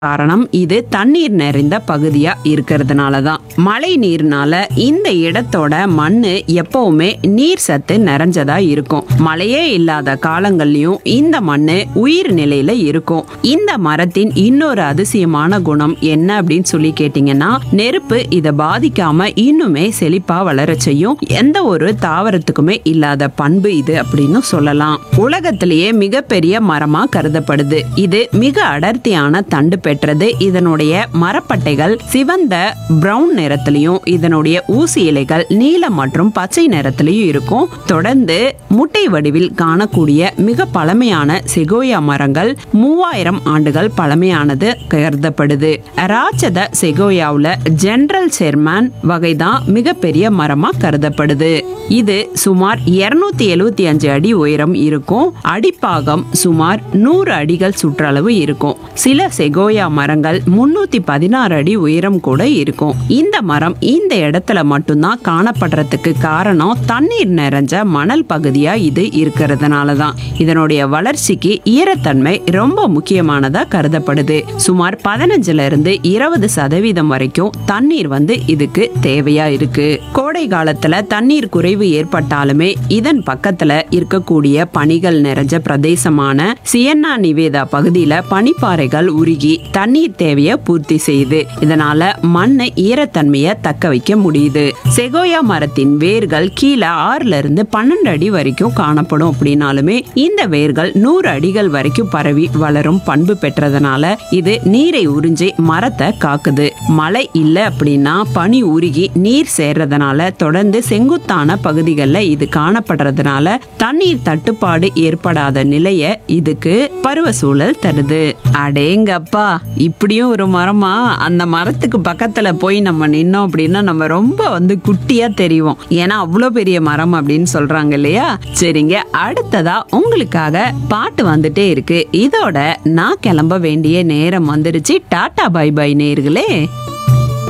காரணம் இது தண்ணீர் நிறைந்த பகுதியா இருக்கிறதுனால தான். மழை நீர்னால இந்த இடத்தோட மண்ணு எப்பவுமே நீர் சத்து நிறைஞ்சதா இருக்கும். மழையே இல்லாத காலங்கள்லயும் இந்த மண்ணு உயிர் நிலையில இருக்கும். இந்த மரத்தின் இன்னொரு அதிசயமான குணம் என்ன அப்படின்னு சொல்லி கேட்டீங்கன்னா, நெருப்பு இதை பாதிக்காம இன்னுமே செழிப்பா வளர செய்யும். எந்த ஒரு தாவரத்துக்குமே இல்லாத பண்பு இது அப்படின்னு சொல்லலாம். உலகத்திலேயே மிகப்பெரிய மரமா கருதப்படுது. இது மிக அடர்த்தியான தண்டு பெற்றது. இதனுடைய மரப்பட்டைகள் சிவந்த பிரவுன் நிறத்திலையும் இதனுடைய ஊசி இலைகள் நீல மற்றும் பச்சை நிறத்திலையும் இருக்கும். தொடர்ந்து முட்டை வடிவில் காணக்கூடிய மிக பழமையான செகோயா மரங்கள் 3000 ஆண்டுகள் பழமையானது கருதப்படுது. ராட்சத செகோயாவுல ஜெனரல் செர்மன் வகைதான் மிகப்பெரிய மரமா கருதப்படுது. இது சுமார் 275 அடி உயரம் இருக்கும். அடிப்பாகம் சுமார் 100 அடிகள் சுற்றளவு இருக்கும். சில செகோயா மரங்கள் 316 அடி உயரம் கூட இருக்கும். இந்த மரம் இந்த இடத்துல மட்டும்தான் காணப்படுறதுக்கு காரணம் தண்ணீர் நிறைஞ்ச மணல் பகுதியா இது இருக்கிறதுனால தான். இதனுடைய வளர்ச்சிக்கு ஈரத்தன்மை ரொம்ப முக்கியமானதா கருதப்படுது. சுமார் 15ல இருந்து 20% வரைக்கும் தண்ணீர் இதுக்கு தேவையா இருக்கு. கோடை காலத்துல தண்ணீர் குறைவு ஏற்பட்டாலுமே இதன் பக்கத்துல இருக்கக்கூடிய பனிகள் நிறைஞ்ச பிரதேசமான சியன்னா நிவேதா பகுதியில பனிப்பாறைகள் உருகி தண்ணீர் தேவையை பூர்த்தி செய்யுது. இதனால மண்ணை ஈரத்தன்மையை தக்க வைக்க முடியுது. செகோயா மரத்தின் வேர்கள் கீழே 6ல இருந்து 12 அடி வரைக்கும் காணப்படும். அப்படின்னாலுமே இந்த வேர்கள் 100 அடிகள் வரைக்கும் பரவி வளரும் பண்பு பெற்றதுனால இது நீரை உறிஞ்சி மரத்தை காக்குது. மழை இல்ல அப்படின்னா பனி உருகி நீர் சேர்றதுனால தொடர்ந்து செங்குத்தான பகுதிகளில் இது காணப்படுறதுனால தண்ணீர் தட்டுப்பாடு ஏற்படாத நிலைய இதுக்கு பருவ சூழல் தருது. அடேங்கப்பா, இப்படியும் ஒரு மரமா? அந்த மரத்துக்கு பக்கத்துல போய் நம்ம நின்னோம் அப்படின்னா நம்ம ரொம்ப குட்டியா தெரியும். ஏன்னா அவ்வளோ பெரிய மரம் அப்படின்னு சொல்றாங்க இல்லையா? சரிங்க, அடுத்ததா உங்களுக்காக பாட்டு வந்துட்டே இருக்கு. இதோட நான் கிளம்ப வேண்டிய நேரம் வந்துருச்சு. டாடா பை பை நேயர்களே.